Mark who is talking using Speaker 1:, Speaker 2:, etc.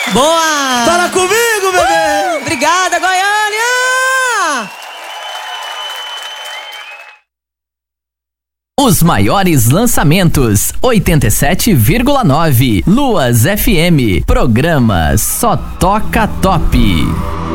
Speaker 1: Boa!
Speaker 2: Fala comigo, bebê!
Speaker 1: Obrigada, Goiânia!
Speaker 3: Os maiores lançamentos, 87,9. Luas FM. Programa Só Toca Top.